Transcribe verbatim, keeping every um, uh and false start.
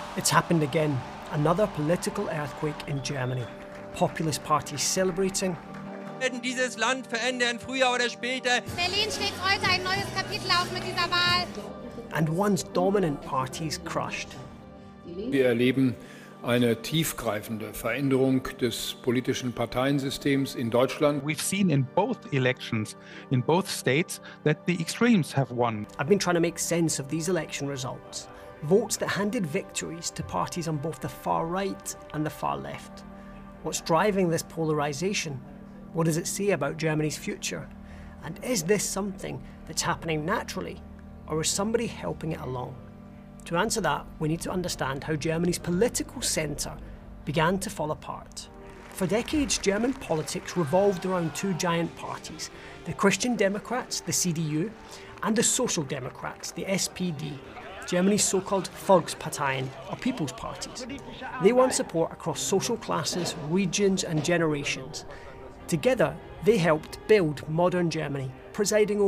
It's happened again. Another political earthquake in Germany. Populist parties celebrating. Werden dieses Land verändern, früher oder später. Berlin schlägt heute ein neues Kapitel auf mit dieser Wahl. And once dominant parties crushed. Wir erleben eine tiefgreifende Veränderung des politischen Parteiensystems in Deutschland. We've seen in both elections, in both states, that the extremes have won. I've been trying to make sense of these election results. Votes that handed victories to parties on both the far right and the far left. What's driving this polarisation? What does it say about Germany's future? And is this something that's happening naturally, or is somebody helping it along? To answer that, we need to understand how Germany's political centre began to fall apart. For decades, German politics revolved around two giant parties, the Christian Democrats, the C D U, and the Social Democrats, the S P D, Germany's so-called Volksparteien, or people's parties. They won support across social classes, regions and generations. Together, they helped build modern Germany, presiding over